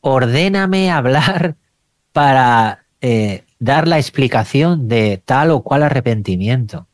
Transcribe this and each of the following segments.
ordéname hablar para dar la explicación de tal o cual arrepentimiento.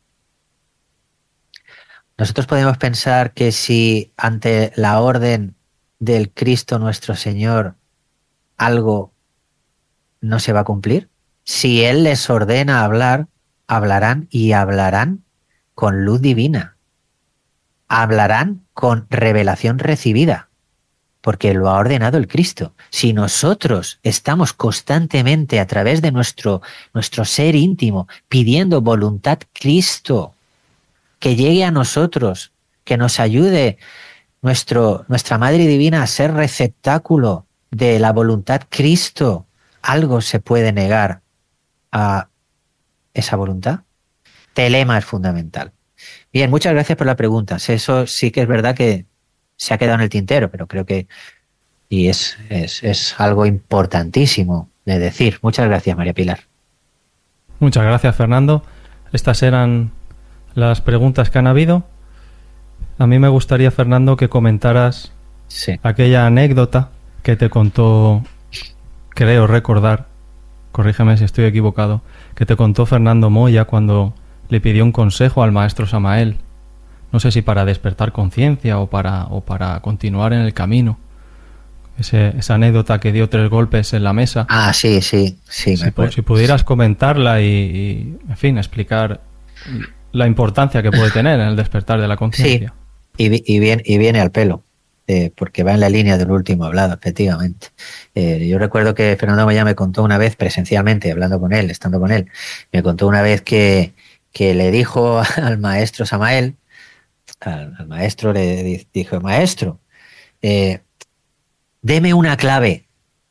Nosotros podemos pensar que si ante la orden del Cristo nuestro Señor algo no se va a cumplir, si Él les ordena hablar, hablarán y hablarán con luz divina, hablarán con revelación recibida, porque lo ha ordenado el Cristo. Si nosotros estamos constantemente a través de nuestro ser íntimo pidiendo voluntad Cristo, que llegue a nosotros, que nos ayude nuestra Madre Divina a ser receptáculo de la voluntad Cristo, ¿algo se puede negar a esa voluntad? Telema es fundamental. Bien, muchas gracias por la pregunta. Eso sí que es verdad que se ha quedado en el tintero, pero creo que y es algo importantísimo de decir. Muchas gracias, María Pilar. Muchas gracias, Fernando. Estas eran las preguntas que han habido. A mí me gustaría, Fernando, que comentaras aquella anécdota que te contó, creo recordar, corrígeme si estoy equivocado, que te contó Fernando Moya cuando le pidió un consejo al maestro Samael. No sé si para despertar conciencia o para continuar en el camino. Esa anécdota que dio 3 golpes en la mesa. Ah, sí. Si pudieras comentarla y, en fin, explicar la importancia que puede tener en el despertar de la conciencia. Sí, y viene al pelo, porque va en la línea del último hablado, efectivamente. Yo recuerdo que Fernando Moya me contó una vez presencialmente, estando con él, me contó una vez que le dijo al maestro Samael, al maestro le dijo, maestro, deme una clave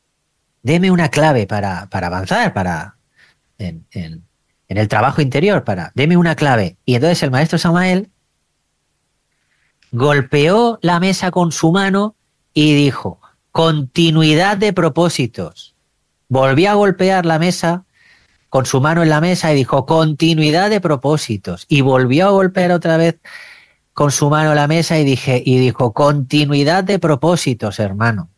para avanzar, en el trabajo interior, deme una clave. Y entonces el maestro Samael golpeó la mesa con su mano y dijo, continuidad de propósitos. Volvió a golpear la mesa con su mano en la mesa y dijo, continuidad de propósitos. Y volvió a golpear otra vez con su mano en la mesa y dijo, continuidad de propósitos, hermano.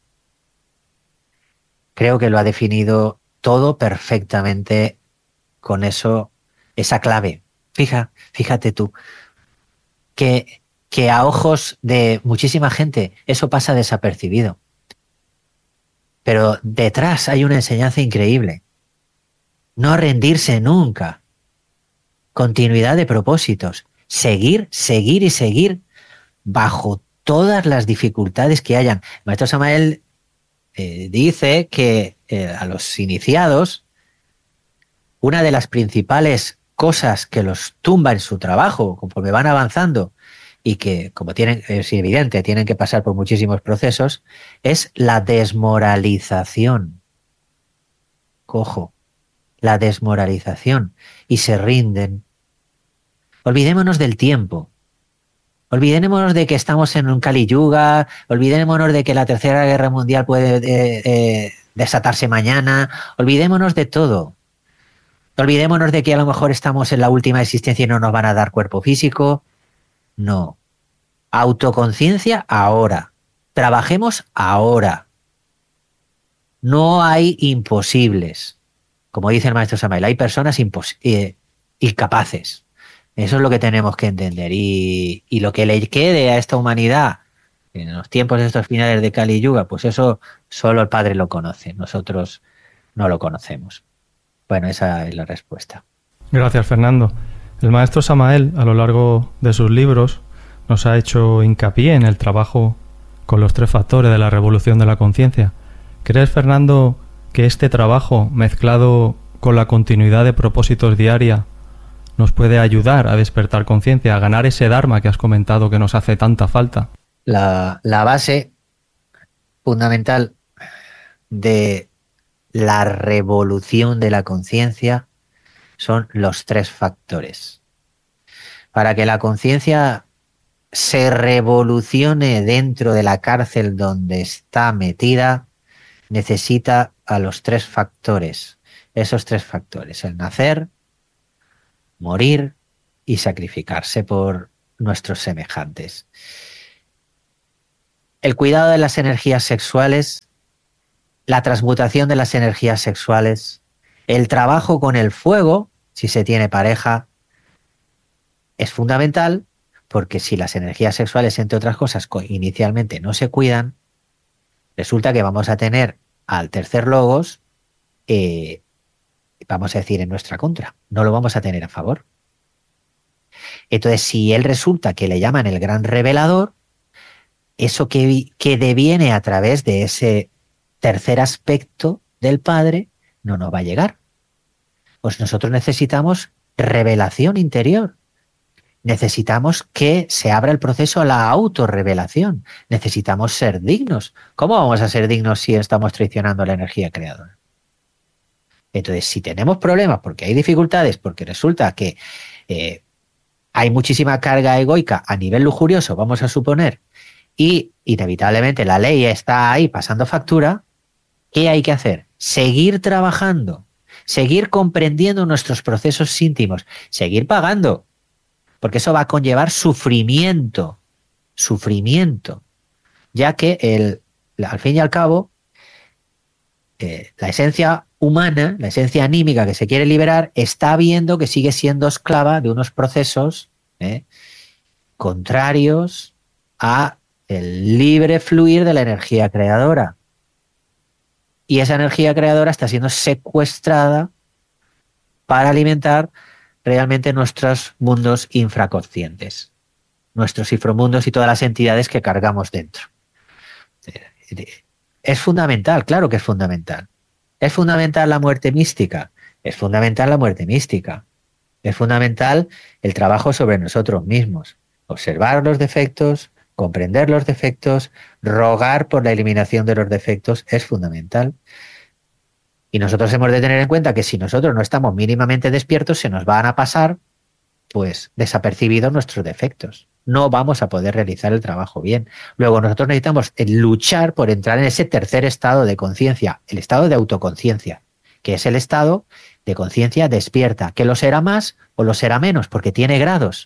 Creo que lo ha definido todo perfectamente con eso, esa clave. Fíjate tú, que a ojos de muchísima gente eso pasa desapercibido. Pero detrás hay una enseñanza increíble. No rendirse nunca. Continuidad de propósitos. Seguir y seguir bajo todas las dificultades que hayan. El maestro Samael dice que a los iniciados una de las principales cosas que los tumba en su trabajo conforme van avanzando y que, como es evidente, tienen que pasar por muchísimos procesos, es la desmoralización. Cojo, la desmoralización. Y se rinden. Olvidémonos del tiempo. Olvidémonos de que estamos en un Kali Yuga, olvidémonos de que la Tercera Guerra Mundial puede desatarse mañana, olvidémonos de todo. Olvidémonos de que a lo mejor estamos en la última existencia y no nos van a dar cuerpo físico. No. Autoconciencia ahora. Trabajemos ahora. No hay imposibles. Como dice el maestro Samael, hay personas incapaces. Eso es lo que tenemos que entender. Y lo que le quede a esta humanidad en los tiempos de estos finales de Kali Yuga, pues eso solo el Padre lo conoce. Nosotros no lo conocemos. Bueno, esa es la respuesta. Gracias, Fernando. El maestro Samael, a lo largo de sus libros, nos ha hecho hincapié en el trabajo con los 3 factores de la revolución de la conciencia. ¿Crees, Fernando, que este trabajo, mezclado con la continuidad de propósitos diaria, nos puede ayudar a despertar conciencia, a ganar ese Dharma que has comentado que nos hace tanta falta? La base fundamental de la revolución de la conciencia son los 3 factores. Para que la conciencia se revolucione dentro de la cárcel donde está metida, necesita a los 3 factores. Esos 3 factores, el nacer, morir y sacrificarse por nuestros semejantes. El cuidado de las energías sexuales la transmutación de las energías sexuales, el trabajo con el fuego, si se tiene pareja, es fundamental, porque si las energías sexuales, entre otras cosas, inicialmente no se cuidan, resulta que vamos a tener al tercer logos, vamos a decir, en nuestra contra. No lo vamos a tener a favor. Entonces, si él resulta que le llaman el gran revelador, eso que deviene a través de ese tercer aspecto del Padre no nos va a llegar. Pues nosotros necesitamos revelación interior. Necesitamos que se abra el proceso a la autorrevelación. Necesitamos ser dignos. ¿Cómo vamos a ser dignos si estamos traicionando la energía creadora? Entonces, si tenemos problemas porque hay dificultades, porque resulta que hay muchísima carga egoica a nivel lujurioso, vamos a suponer, y inevitablemente la ley está ahí pasando factura, ¿qué hay que hacer? Seguir trabajando, seguir comprendiendo nuestros procesos íntimos, seguir pagando, porque eso va a conllevar sufrimiento, ya que al fin y al cabo, la esencia humana, la esencia anímica que se quiere liberar, está viendo que sigue siendo esclava de unos procesos contrarios a el libre fluir de la energía creadora. Y esa energía creadora está siendo secuestrada para alimentar realmente nuestros mundos infraconscientes, nuestros inframundos y todas las entidades que cargamos dentro. Es fundamental, claro que es fundamental. ¿Es fundamental la muerte mística? Es fundamental la muerte mística. Es fundamental el trabajo sobre nosotros mismos. Observar los defectos, comprender los defectos, rogar por la eliminación de los defectos es fundamental. Y nosotros hemos de tener en cuenta que si nosotros no estamos mínimamente despiertos, se nos van a pasar, pues, desapercibidos nuestros defectos. No vamos a poder realizar el trabajo bien. Luego nosotros necesitamos luchar por entrar en ese tercer estado de conciencia, el estado de autoconciencia, que es el estado de conciencia despierta, que lo será más o lo será menos, porque tiene grados.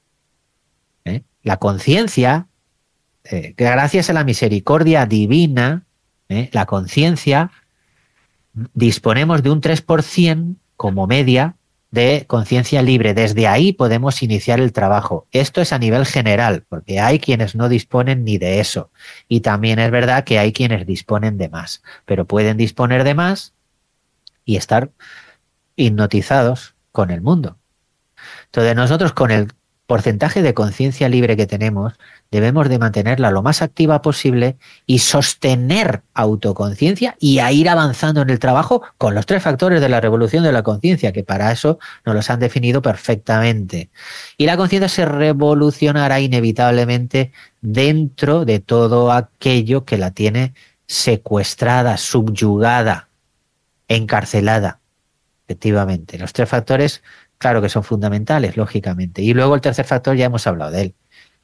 La conciencia, gracias a la misericordia divina, la conciencia, disponemos de un 3% como media de conciencia libre. Desde ahí podemos iniciar el trabajo. Esto es a nivel general, porque hay quienes no disponen ni de eso. Y también es verdad que hay quienes disponen de más, pero pueden disponer de más y estar hipnotizados con el mundo. Entonces nosotros, con el porcentaje de conciencia libre que tenemos, debemos de mantenerla lo más activa posible y sostener autoconciencia y a ir avanzando en el trabajo con los 3 factores de la revolución de la conciencia, que para eso nos los han definido perfectamente. Y la conciencia se revolucionará inevitablemente dentro de todo aquello que la tiene secuestrada, subyugada, encarcelada. Efectivamente, los 3 factores, claro que son fundamentales, lógicamente. Y luego el tercer factor, ya hemos hablado de él.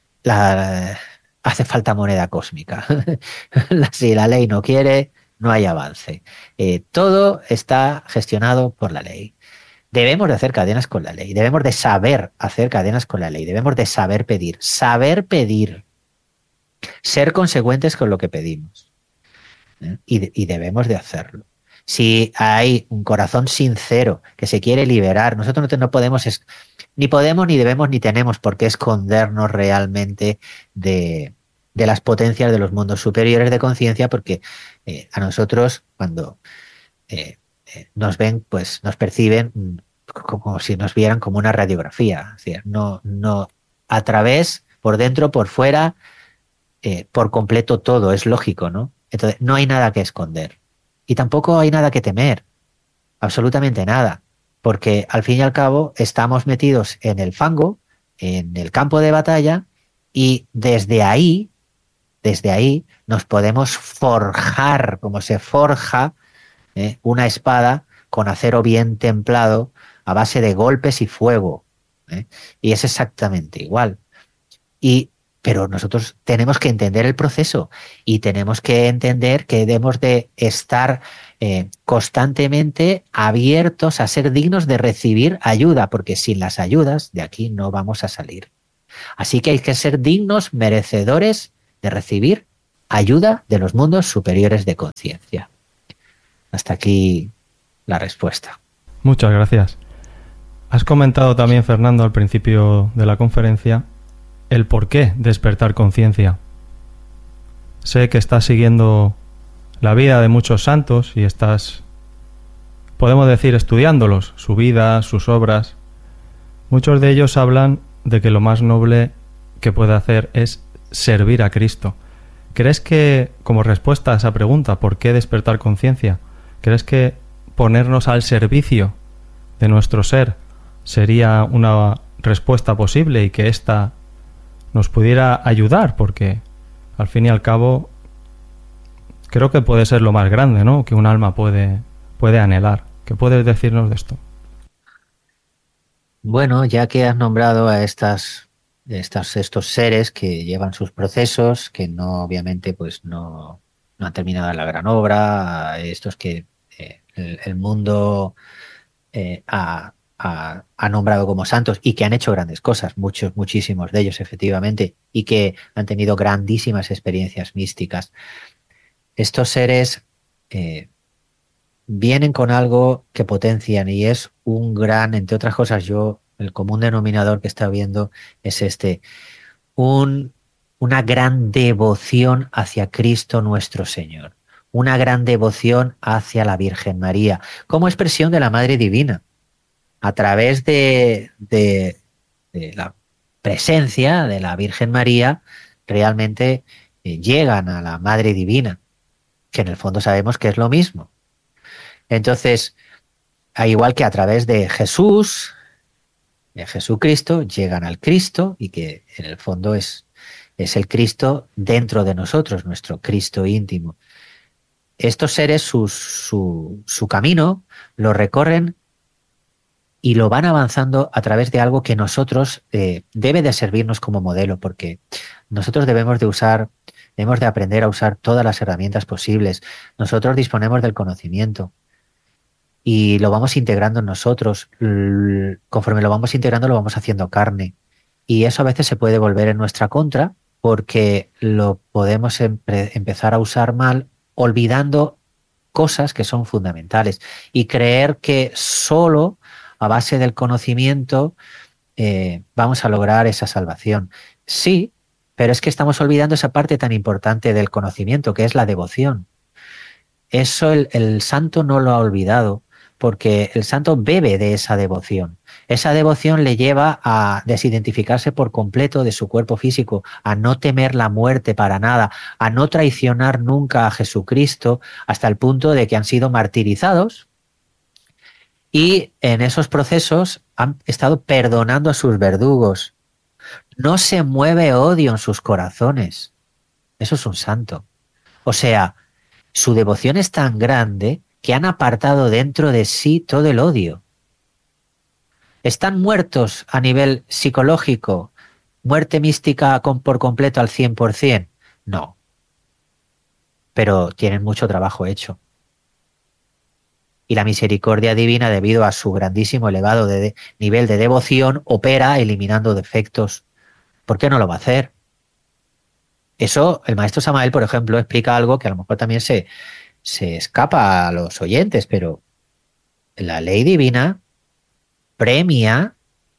Hace falta moneda cósmica. Si la ley no quiere, no hay avance. Todo está gestionado por la ley. Debemos de hacer cadenas con la ley. Debemos de saber hacer cadenas con la ley. Debemos de saber pedir. Saber pedir. Ser consecuentes con lo que pedimos. Y debemos de hacerlo. Si hay un corazón sincero que se quiere liberar, nosotros no podemos, ni podemos, ni debemos, ni tenemos por qué escondernos realmente de las potencias de los mundos superiores de conciencia, porque a nosotros, cuando nos ven, pues nos perciben como si nos vieran como una radiografía. Es decir, no a través, por dentro, por fuera, por completo todo, es lógico, ¿no? Entonces, no hay nada que esconder. Y tampoco hay nada que temer, absolutamente nada, porque al fin y al cabo estamos metidos en el fango, en el campo de batalla, y desde ahí nos podemos forjar, como se forja una espada con acero bien templado a base de golpes y fuego. Y es exactamente igual. Pero nosotros tenemos que entender el proceso y tenemos que entender que debemos de estar constantemente abiertos a ser dignos de recibir ayuda, porque sin las ayudas de aquí no vamos a salir. Así que hay que ser dignos, merecedores de recibir ayuda de los mundos superiores de conciencia. Hasta aquí la respuesta. Muchas gracias. Has comentado también, Fernando, al principio de la conferencia, el por qué despertar conciencia. Sé que estás siguiendo la vida de muchos santos y estás, podemos decir, estudiándolos, su vida, sus obras. Muchos de ellos hablan de que lo más noble que puede hacer es servir a Cristo. ¿Crees que, como respuesta a esa pregunta, ¿por qué despertar conciencia? ¿Crees que ponernos al servicio de nuestro ser sería una respuesta posible y que ésta nos pudiera ayudar? Porque, al fin y al cabo, creo que puede ser lo más grande, ¿no?, que un alma puede anhelar. ¿Qué puedes decirnos de esto? Bueno, ya que has nombrado a estos seres que llevan sus procesos, que no, obviamente, pues no han terminado la gran obra, estos que el mundo ha nombrado como santos y que han hecho grandes cosas, muchísimos de ellos, efectivamente, y que han tenido grandísimas experiencias místicas. Estos seres vienen con algo que potencian y es un gran, entre otras cosas, el común denominador que está viendo es una gran devoción hacia Cristo nuestro Señor, una gran devoción hacia la Virgen María, como expresión de la Madre Divina, a través de la presencia de la Virgen María, realmente llegan a la Madre Divina, que en el fondo sabemos que es lo mismo. Entonces, al igual que a través de Jesús, de Jesucristo, llegan al Cristo y que en el fondo es el Cristo dentro de nosotros, nuestro Cristo íntimo. Estos seres, su camino, lo recorren y lo van avanzando a través de algo que nosotros debe de servirnos como modelo, porque nosotros debemos de aprender a usar todas las herramientas posibles. Nosotros disponemos del conocimiento y lo vamos integrando en nosotros. Conforme lo vamos integrando, lo vamos haciendo carne. Y eso a veces se puede volver en nuestra contra porque lo podemos empezar a usar mal, olvidando cosas que son fundamentales y creer que solo a base del conocimiento vamos a lograr esa salvación. Sí, pero es que estamos olvidando esa parte tan importante del conocimiento, que es la devoción. Eso el santo no lo ha olvidado, porque el santo bebe de esa devoción. Esa devoción le lleva a desidentificarse por completo de su cuerpo físico, a no temer la muerte para nada, a no traicionar nunca a Jesucristo, hasta el punto de que han sido martirizados y en esos procesos han estado perdonando a sus verdugos. No se mueve odio en sus corazones. Eso es un santo. O sea, su devoción es tan grande que han apartado dentro de sí todo el odio. ¿Están muertos a nivel psicológico? ¿Muerte mística por completo al 100%? No. Pero tienen mucho trabajo hecho. Y la misericordia divina, debido a su grandísimo elevado nivel de devoción, opera eliminando defectos. ¿Por qué no lo va a hacer? Eso, el maestro Samael, por ejemplo, explica algo que a lo mejor también se escapa a los oyentes, pero la ley divina premia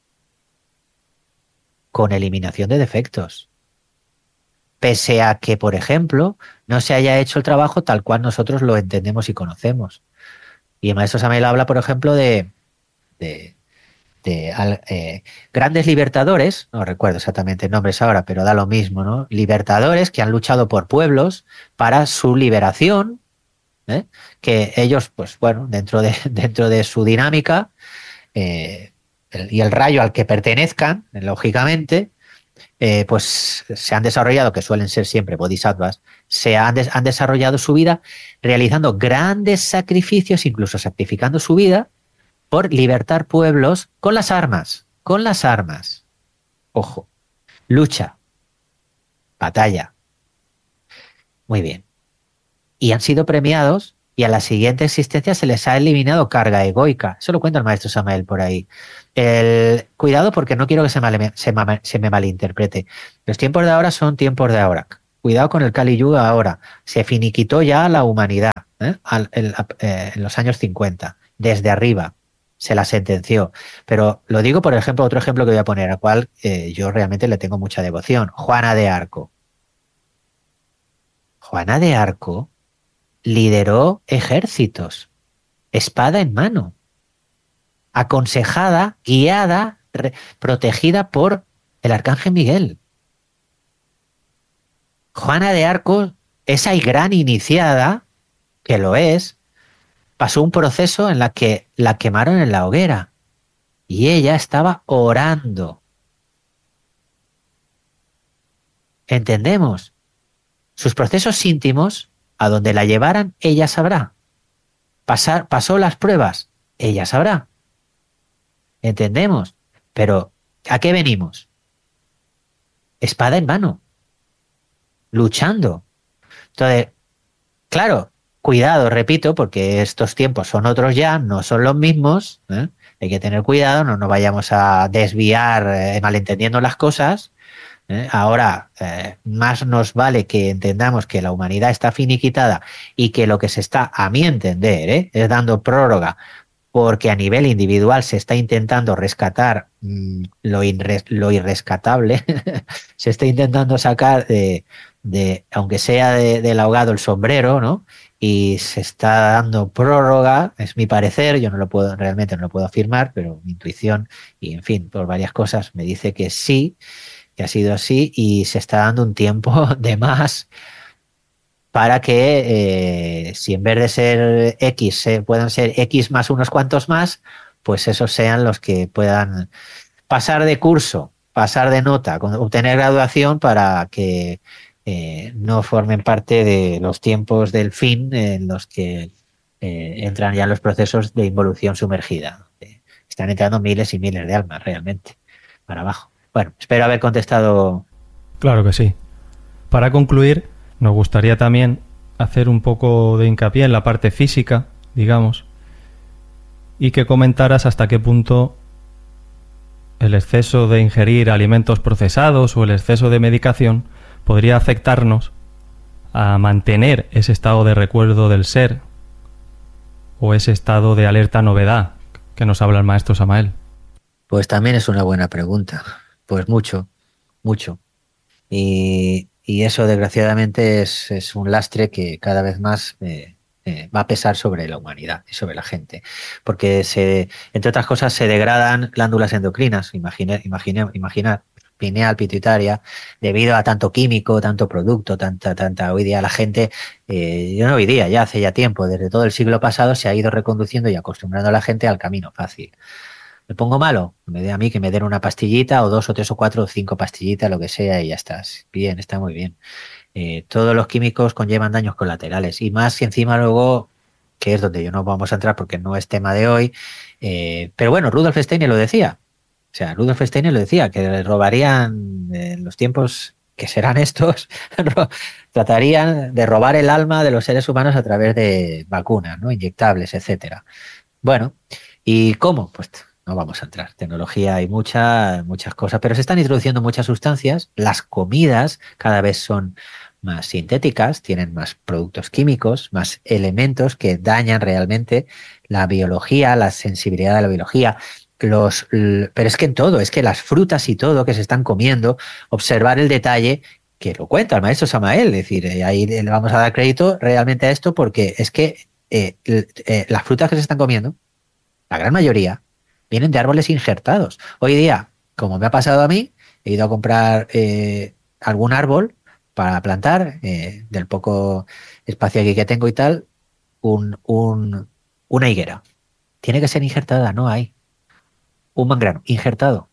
con eliminación de defectos, pese a que, por ejemplo, no se haya hecho el trabajo tal cual nosotros lo entendemos y conocemos. Y el maestro Samael habla, por ejemplo, de grandes libertadores, no recuerdo exactamente nombres ahora, pero da lo mismo, ¿no? Libertadores que han luchado por pueblos para su liberación, que ellos, pues bueno, dentro de su dinámica y el rayo al que pertenezcan, lógicamente, pues se han desarrollado, que suelen ser siempre bodhisattvas, han desarrollado su vida realizando grandes sacrificios, incluso sacrificando su vida por libertar pueblos con las armas. Ojo, lucha, batalla. Muy bien. Y han sido premiados y a la siguiente existencia se les ha eliminado carga egoica. Eso lo cuenta el maestro Samael por ahí. Cuidado, porque no quiero que se me malinterprete. Los tiempos de ahora son tiempos de ahora. Cuidado con el Kali Yuga ahora. Se finiquitó ya la humanidad. en los años 50, desde arriba. Se la sentenció. Pero lo digo, por ejemplo, otro ejemplo que voy a poner, al cual yo realmente le tengo mucha devoción. Juana de Arco. Juana de Arco lideró ejércitos, espada en mano, aconsejada, guiada, protegida por el arcángel Miguel. Juana de Arco, esa gran iniciada, que lo es, pasó un proceso en la que la quemaron en la hoguera y ella estaba orando. ¿Entendemos? Sus procesos íntimos, a donde la llevaran, ella sabrá. Pasó las pruebas, ella sabrá. ¿Entendemos? Pero, ¿a qué venimos? Espada en mano, luchando. Entonces, claro, cuidado, repito, porque estos tiempos son otros ya, no son los mismos, ¿eh? Hay que tener cuidado, no nos vayamos a desviar malentendiendo las cosas. Ahora, más nos vale que entendamos que la humanidad está finiquitada y que lo que se está, a mi entender, es dando prórroga, porque a nivel individual se está intentando rescatar lo irrescatable, se está intentando sacar aunque sea del ahogado el sombrero, ¿no? Y se está dando prórroga, es mi parecer, yo realmente no lo puedo afirmar, pero mi intuición y, en fin, por varias cosas me dice que sí, que ha sido así, y se está dando un tiempo de más para que si en vez de ser X puedan ser X más unos cuantos más, pues esos sean los que puedan pasar de curso, pasar de nota, obtener graduación, para que no formen parte de los tiempos del fin en los que entran ya los procesos de involución sumergida. Están entrando miles y miles de almas realmente para abajo. Bueno, espero haber contestado. Claro que sí. Para concluir, nos gustaría también hacer un poco de hincapié en la parte física, digamos, y que comentaras hasta qué punto el exceso de ingerir alimentos procesados o el exceso de medicación podría afectarnos a mantener ese estado de recuerdo del ser o ese estado de alerta novedad que nos habla el maestro Samael. Pues también es una buena pregunta. Pues mucho, mucho. Y eso, desgraciadamente, es un lastre que cada vez más va a pesar sobre la humanidad y sobre la gente. Porque, entre otras cosas, se degradan glándulas endocrinas, imaginar, pineal, pituitaria, debido a tanto químico, tanto producto, tanta hoy día la gente, no hoy día, ya hace ya tiempo, desde todo el siglo pasado, se ha ido reconduciendo y acostumbrando a la gente al camino fácil. ¿Me pongo malo? Me dé a mí que me den una pastillita o 2 o 3 o 4 o 5 pastillitas, lo que sea, y ya estás. Bien, está muy bien. Todos los químicos conllevan daños colaterales, y más si encima luego, que es donde yo no vamos a entrar porque no es tema de hoy, pero bueno, Rudolf Steiner lo decía. O sea, Rudolf Steiner lo decía, que robarían en los tiempos que serán estos, tratarían de robar el alma de los seres humanos a través de vacunas, ¿no? Inyectables, etcétera. Bueno, ¿y cómo? Pues no vamos a entrar. Tecnología hay muchas cosas, pero se están introduciendo muchas sustancias. Las comidas cada vez son más sintéticas, tienen más productos químicos, más elementos que dañan realmente la biología, la sensibilidad de la biología. Pero es que en todo, es que las frutas y todo que se están comiendo, observar el detalle, que lo cuenta el maestro Samael, es decir, ahí le vamos a dar crédito realmente a esto, porque es que las frutas que se están comiendo, la gran mayoría, vienen de árboles injertados. Hoy día, como me ha pasado a mí, he ido a comprar algún árbol para plantar, del poco espacio aquí que tengo y tal, una higuera. Tiene que ser injertada, no hay. Un mangrano, injertado.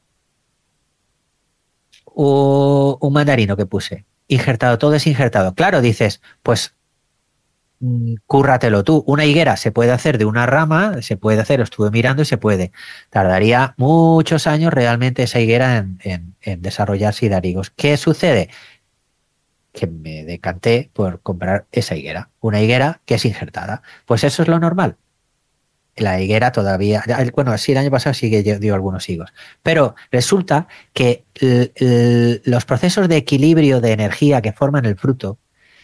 Un mandarino que puse, injertado, todo es injertado. Claro, dices, pues cúrratelo tú. Una higuera se puede hacer de una rama, se puede hacer, lo estuve mirando y se puede. Tardaría muchos años realmente esa higuera en desarrollarse y dar higos. ¿Qué sucede? Que me decanté por comprar esa higuera. Una higuera que es injertada. Pues eso es lo normal. La higuera todavía, bueno, sí, el año pasado sí que dio algunos higos. Pero resulta que los procesos de equilibrio de energía que forman el fruto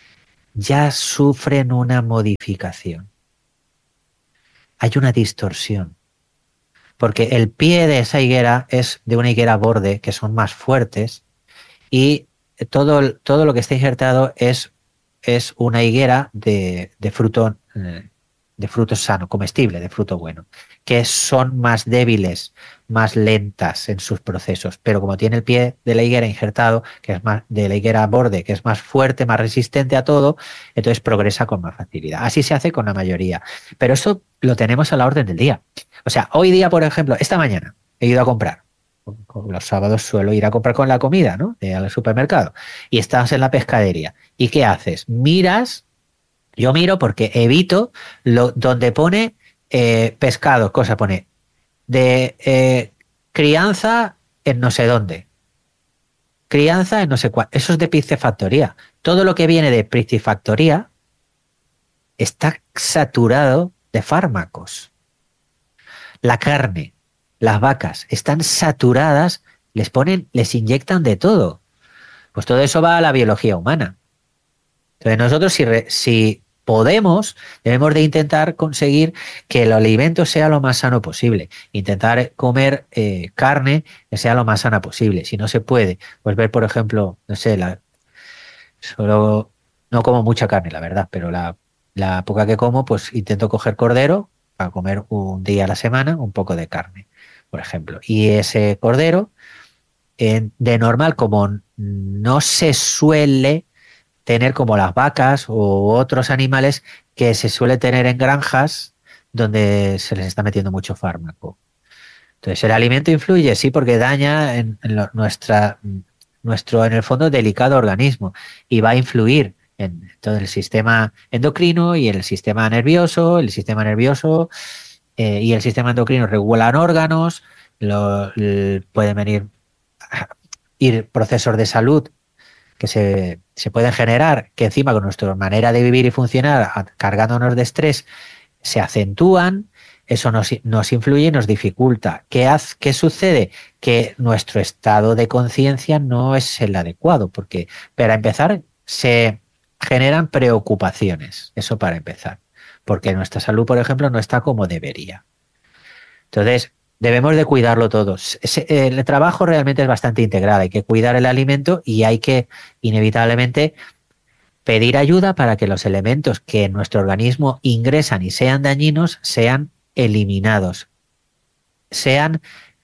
ya sufren una modificación. Hay una distorsión. Porque el pie de esa higuera es de una higuera borde, que son más fuertes, y todo lo que está injertado es una higuera de fruto sano, comestible, de fruto bueno, que son más débiles, más lentas en sus procesos, pero como tiene el pie de la higuera injertado, que es más de la higuera borde, que es más fuerte, más resistente a todo, entonces progresa con más facilidad. Así se hace con la mayoría, pero eso lo tenemos a la orden del día. O sea, hoy día, por ejemplo, esta mañana he ido a comprar. Los sábados suelo ir a comprar con la comida, ¿no? Al supermercado. Y estás en la pescadería. ¿Y qué haces? Yo miro porque evito donde pone pescado, cosa pone de crianza en no sé dónde. Crianza en no sé cuál. Eso es de piscifactoría. Todo lo que viene de piscifactoría está saturado de fármacos. La carne, las vacas, están saturadas, les inyectan de todo. Pues todo eso va a la biología humana. Entonces nosotros si podemos, debemos de intentar conseguir que el alimento sea lo más sano posible. Intentar comer carne que sea lo más sana posible. Si no se puede, pues ver, por ejemplo, no sé, no como mucha carne, la verdad, pero la poca que como, pues intento coger cordero para comer un día a la semana, un poco de carne, por ejemplo. Y ese cordero, de normal, como no se suele tener como las vacas u otros animales que se suele tener en granjas donde se les está metiendo mucho fármaco. Entonces, ¿el alimento influye? Sí, porque daña nuestro, en el fondo, delicado organismo y va a influir en todo el sistema endocrino y el sistema nervioso. El sistema nervioso y el sistema endocrino regulan órganos, pueden ir procesos de salud que se pueden generar, que encima con nuestra manera de vivir y funcionar, cargándonos de estrés, se acentúan. Eso nos influye y nos dificulta. ¿Qué sucede? Que nuestro estado de conciencia no es el adecuado, porque para empezar se generan preocupaciones, eso para empezar, porque nuestra salud, por ejemplo, no está como debería. Entonces, debemos de cuidarlo todos. El trabajo realmente es bastante integral. Hay que cuidar el alimento y hay que, inevitablemente, pedir ayuda para que los elementos que en nuestro organismo ingresan y sean dañinos sean eliminados. Sean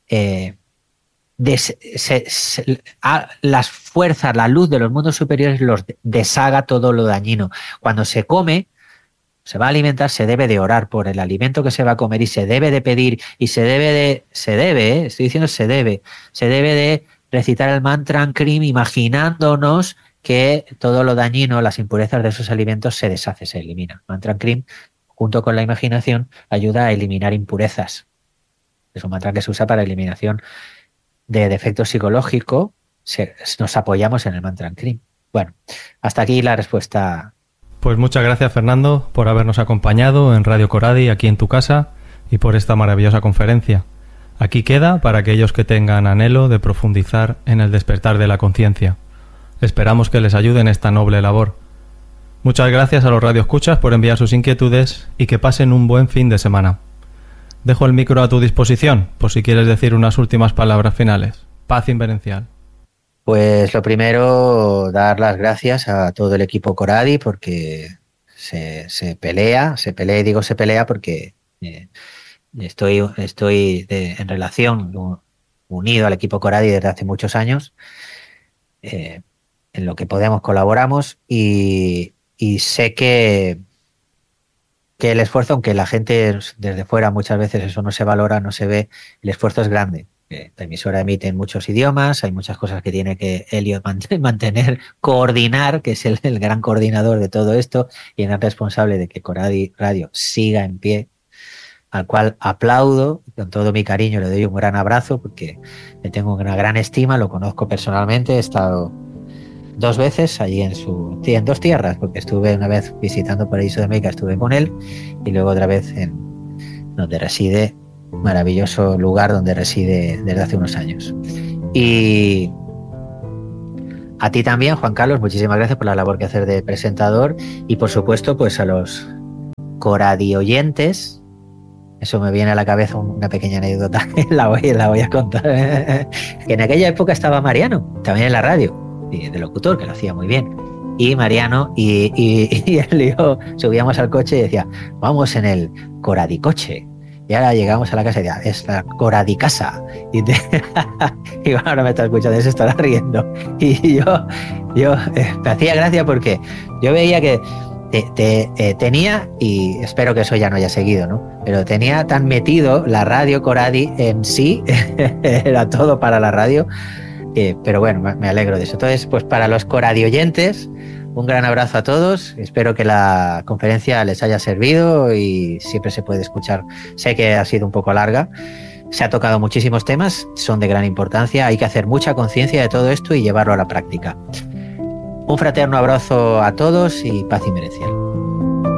las fuerzas, la luz de los mundos superiores los deshaga todo lo dañino. Cuando se come, se va a alimentar, se debe de orar por el alimento que se va a comer y se debe de pedir y estoy diciendo se debe de recitar el mantra Krim imaginándonos que todo lo dañino, las impurezas de esos alimentos se deshace, se elimina. Mantra Krim, junto con la imaginación, ayuda a eliminar impurezas. Es un mantra que se usa para eliminación de defectos psicológicos. Nos apoyamos en el mantra Krim. Bueno, hasta aquí la respuesta. Pues muchas gracias, Fernando, por habernos acompañado en Radio Coradi, aquí en tu casa, y por esta maravillosa conferencia. Aquí queda para aquellos que tengan anhelo de profundizar en el despertar de la conciencia. Esperamos que les ayude en esta noble labor. Muchas gracias a los radioescuchas por enviar sus inquietudes y que pasen un buen fin de semana. Dejo el micro a tu disposición, por si quieres decir unas últimas palabras finales. Paz inverencial. Pues lo primero, dar las gracias a todo el equipo Coradi porque se pelea porque estoy en relación unido al equipo Coradi desde hace muchos años. En lo que podemos colaboramos y sé que el esfuerzo, aunque la gente desde fuera muchas veces eso no se valora, no se ve, el esfuerzo es grande. La emisora emite en muchos idiomas, hay muchas cosas que tiene que Elliot mantener, coordinar, que es el gran coordinador de todo esto y el gran responsable de que Coradi Radio siga en pie, al cual aplaudo, con todo mi cariño le doy un gran abrazo porque le tengo una gran estima, lo conozco personalmente, he estado 2 veces allí en 2 tierras, porque estuve una vez visitando Paraíso de América, estuve con él, y luego otra vez en donde reside, maravilloso lugar donde reside desde hace unos años. Y A ti también, Juan Carlos, muchísimas gracias por la labor que haces de presentador y por supuesto pues a los coradioyentes. Eso me viene a la cabeza una pequeña anécdota, la voy a contar. Que en aquella época estaba Mariano, también en la radio, de locutor, que lo hacía muy bien. Y Mariano y él y yo subíamos al coche y decía, vamos en el coradicoche. Y ahora llegamos a la casa y decía, es la coradicasa. Y ahora me está escuchando, se estará riendo. Y yo me hacía gracia porque yo veía que tenía, y espero que eso ya no haya seguido, ¿no? Pero tenía tan metido la radio Coradi en sí, era todo para la radio, pero bueno, me alegro de eso. Entonces, pues para los coradioyentes, un gran abrazo a todos, espero que la conferencia les haya servido y siempre se puede escuchar. Sé que ha sido un poco larga, se ha tocado muchísimos temas, son de gran importancia, hay que hacer mucha conciencia de todo esto y llevarlo a la práctica. Un fraterno abrazo a todos y paz y merecer.